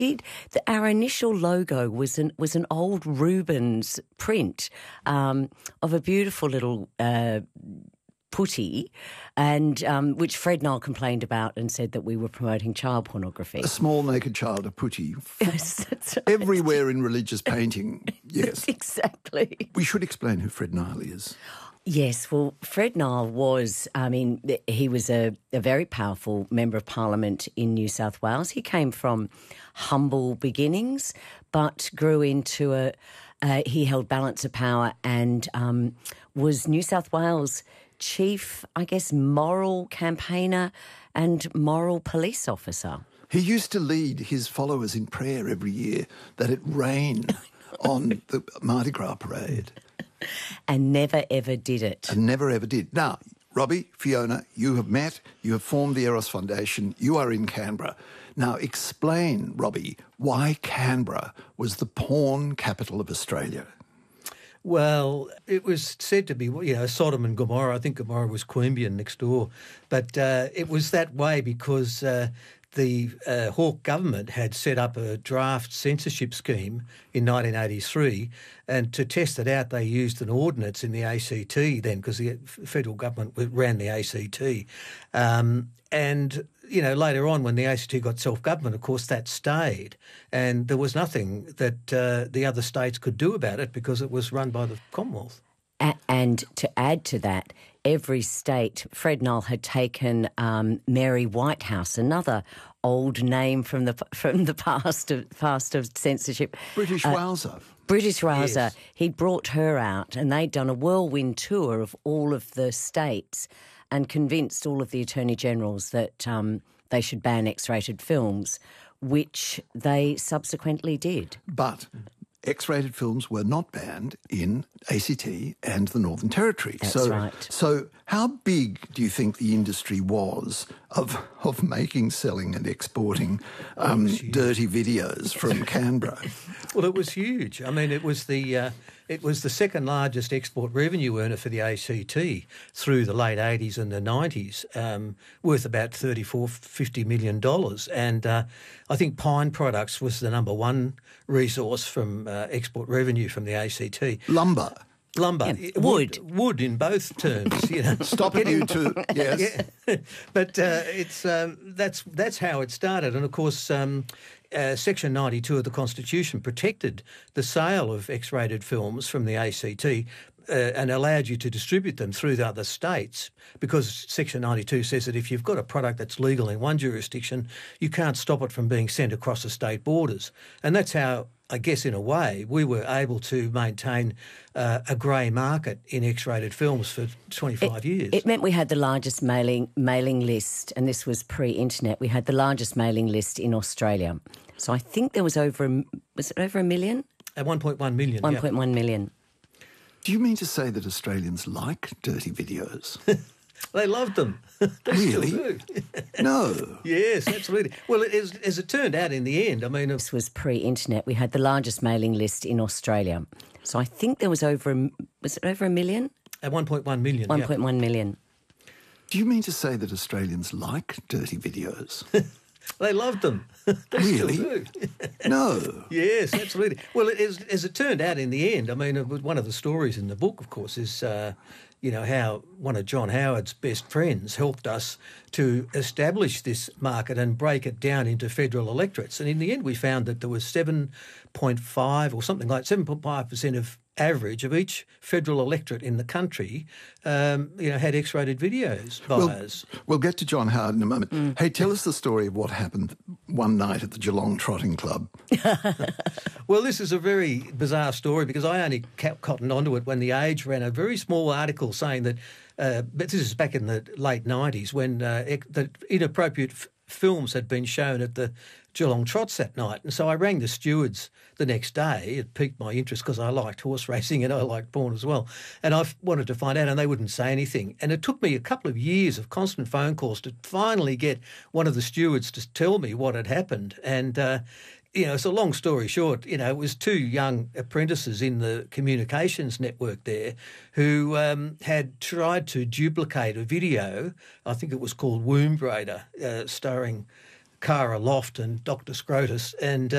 Our initial logo was an old Rubens print of a beautiful little putty, and which Fred Nile complained about and said that we were promoting child pornography. A small naked child, a putty. Yes, that's right. Everywhere in religious painting, yes. Exactly. We should explain who Fred Nile is. Yes, well, Fred Nile was, he was a very powerful Member of Parliament in New South Wales. He came from humble beginnings, but grew into he held balance of power and was New South Wales' chief, I guess, moral campaigner and moral police officer. He used to lead his followers in prayer every year that it rain on the Mardi Gras parade. And never, ever did it. And never, ever did. Now, Robbie, Fiona, you have met, you have formed the Eros Foundation, you are in Canberra. Now, explain, Robbie, why Canberra was the porn capital of Australia. Well, it was said to be, Sodom and Gomorrah. I think Gomorrah was Queanbeyan next door. But it was that way because the Hawke government had set up a draft censorship scheme in 1983, and to test it out, they used an ordinance in the ACT then, because the federal government ran the ACT. And later on, when the ACT got self-government, of course, that stayed. And there was nothing that the other states could do about it because it was run by the Commonwealth. And to add to that, every state, Fred Nile had taken Mary Whitehouse, another old name from the past of censorship. British Wowser. British Wowser. Yes. He'd brought her out, and they'd done a whirlwind tour of all of the states and convinced all of the Attorney Generals that they should ban X-rated films, which they subsequently did. But X-rated films were not banned in ACT and the Northern Territory. That's right. So how big do you think the industry was of making, selling and exporting dirty videos from Canberra? Well, it was huge. I mean, it was the second largest export revenue earner for the ACT through the late 80s and the 90s, worth about $50 million. And I think Pine Products was the number one resource from export revenue from the ACT. Lumber. Yeah, wood in both terms. Stop it, you two. Yes, yeah. But that's how it started, and of course, Section 92 of the Constitution protected the sale of X-rated films from the ACT. And allowed you to distribute them through the other states, because Section 92 says that if you've got a product that's legal in one jurisdiction, you can't stop it from being sent across the state borders. And that's how, I guess, in a way, we were able to maintain a grey market in X-rated films for 25 years. It meant we had the largest mailing list, and this was pre-internet. We had the largest mailing list in Australia. So I think there was it over a million? At 1.1 million. 1.1 million. Do you mean to say that Australians like dirty videos? They loved them. They Really? still do. No. Yes, absolutely. Well, as it turned out in the end, I mean... This was pre-internet. We had the largest mailing list in Australia. So I think there was it over a million? At 1.1 million. 1.1 million. Do you mean to say that Australians like dirty videos? They loved them. They Really? still do. No. Yes, absolutely. Well, as it turned out in the end, I mean, one of the stories in the book, of course, is, how one of John Howard's best friends helped us to establish this market and break it down into federal electorates. And in the end, we found that there was 7.5 or something like 7.5% of average of each federal electorate in the country, had X-rated videos buyers. We'll get to John Howard in a moment. Hey, tell us the story of what happened one night at the Geelong Trotting Club. Well, this is a very bizarre story because I only cottoned onto it when The Age ran a very small article saying that, but this is back in the late 90s when the inappropriate films had been shown at the Geelong Trots that night. And so I rang the stewards the next day. It piqued my interest because I liked horse racing and I liked porn as well. And I wanted to find out, and they wouldn't say anything. And it took me a couple of years of constant phone calls to finally get one of the stewards to tell me what had happened. And, it's a long story short, it was two young apprentices in the communications network there who had tried to duplicate a video. I think it was called Womb Raider, starring Cara Loft and Dr. Scrotus, and